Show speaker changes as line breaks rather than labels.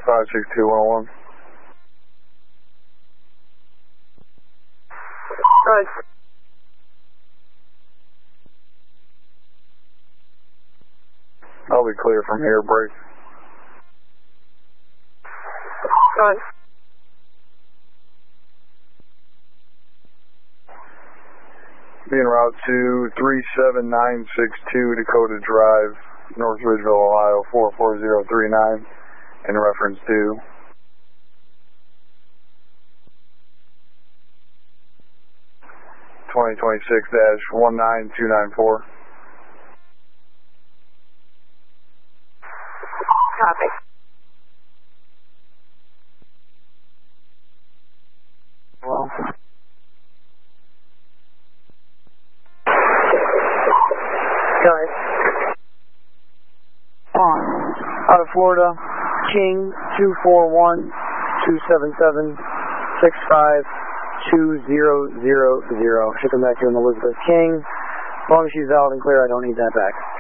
562-101.
Right.
I'll be clear from here, break.
Right.
Be en route to 37962 Dakota Drive, North Ridgeville, Ohio, 44039, in reference to (2026-19294).
Copy.
Well,
Right.
Out of Florida, King 241-277-65200. Shipping back to an Elizabeth King. As long as she's valid and clear, I don't need that back.